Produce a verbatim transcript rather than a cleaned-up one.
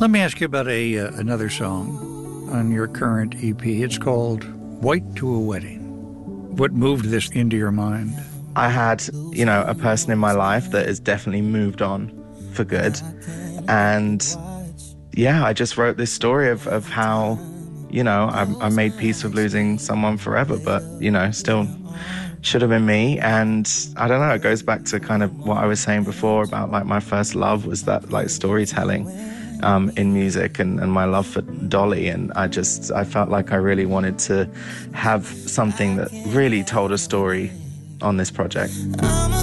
Let me ask you about a uh, another song on your current E P. It's called White to a Wedding. What moved this into your mind? I had, you know, a person in my life that has definitely moved on for good. And yeah, I just wrote this story of, of how, you know, I, I made peace with losing someone forever, but, you know, still should have been me. And I don't know, it goes back to kind of what I was saying before about like my first love was that like storytelling um, in music and, and my love for Dolly. And I just, I felt like I really wanted to have something that really told a story on this project.